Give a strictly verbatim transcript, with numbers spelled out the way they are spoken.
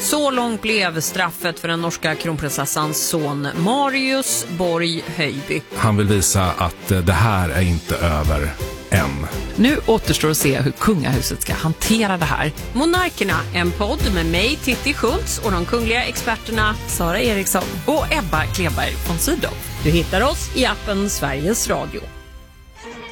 Så långt blev straffet för den norska kronprinsessans son Marius Borg Höjby. Han vill visa att det här är inte över än. Nu återstår att se hur kungahuset ska hantera det här. Monarkerna, en podd med mig, Titti Schultz, och de kungliga experterna Sara Eriksson och Ebba Kleberg von Sydow. Du hittar oss i appen Sveriges Radio.